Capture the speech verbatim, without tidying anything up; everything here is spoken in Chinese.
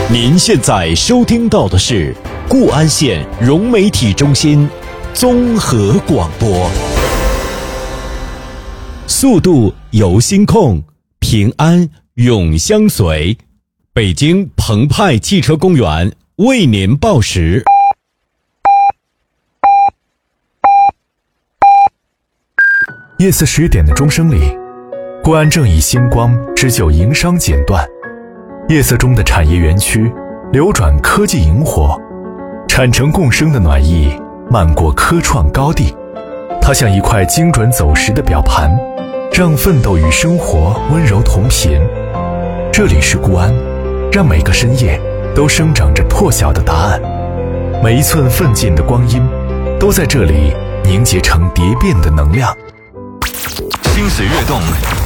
您现在收听到的是固安县融媒体中心综合广播。速度由心控，平安永相随。北京澎湃汽车公园为您报时。 夜色十点的钟声里，固安正以星光织就营商剪断。夜色中的产业园区流转科技萤火，产城共生的暖意漫过科创高地。它像一块精准走时的表盘，让奋斗与生活温柔同频。这里是固安，让每个深夜都生长着破晓的答案。每一寸奋进的光阴都在这里凝结成蝶变的能量。 心随跃动，